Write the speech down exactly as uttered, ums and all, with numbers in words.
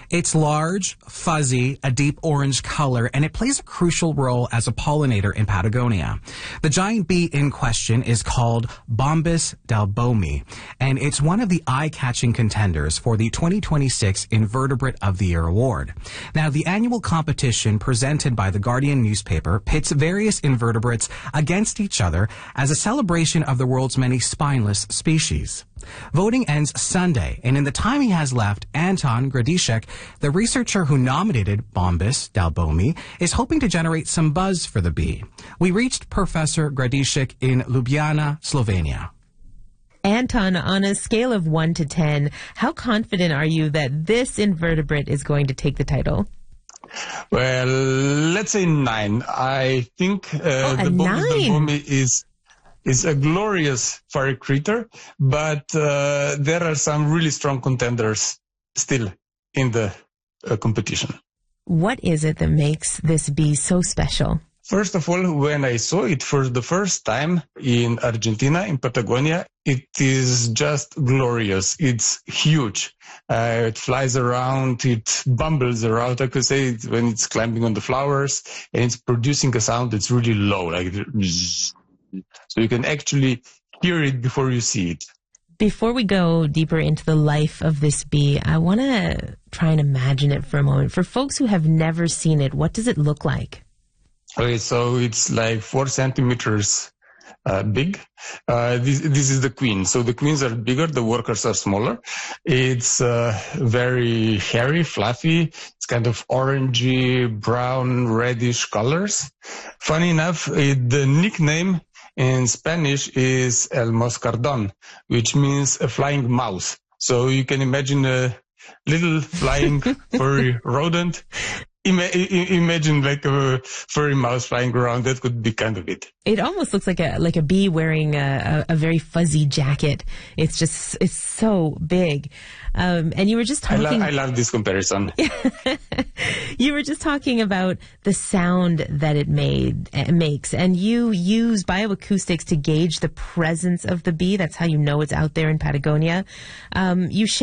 It's large, fuzzy, a deep orange color, and it plays a crucial role as a pollinator in Patagonia. The giant bee in question is called Bombus dalbomi, and it's one of the eye-catching contenders for the twenty twenty-six Invertebrate of the Year award. Now, the annual competition presented by the Guardian newspaper pits various invertebrates against each other as a celebration of the world's many spineless species. Voting ends Sunday, and in the time he has left, Anton Gradishek, the researcher who nominated Bombus dalbomi, is hoping to generate some buzz for the bee. We reached Professor Gradishek in Ljubljana, Slovenia. Anton, on a scale of one to ten, how confident are you that this invertebrate is going to take the title? Well, let's say nine. I think uh, oh, the Bombus nine. dalbomi is is a glorious furry creature, but uh, there are some really strong contenders still in the uh, competition. What is it that makes this bee so special? First of all, when I saw it for the first time in Argentina, in Patagonia, it is just glorious. It's huge. Uh, it flies around, it bumbles around, I could say, when it's climbing on the flowers, and it's producing a sound that's really low, like so you can actually hear it before you see it. Before we go deeper into the life of this bee, I want to try and imagine it for a moment. For folks who have never seen it, what does it look like? Okay, so it's like four centimeters uh, big. Uh, this, this is the queen. So the queens are bigger, the workers are smaller. It's uh, very hairy, fluffy. It's kind of orangey, brown, reddish colors. Funny enough, it, the nickname in Spanish is El Moscardón, which means a flying mouse. So you can imagine a little flying furry rodent. Ima- imagine like a furry mouse flying around. That could be kind of it. It almost looks like a like a bee wearing a, a, a very fuzzy jacket. It's just it's so big. Um, and you were just talking. I, lo- I love this comparison. You were just talking about the sound that it made it makes, and you use bioacoustics to gauge the presence of the bee. That's how you know it's out there in Patagonia. Um, you.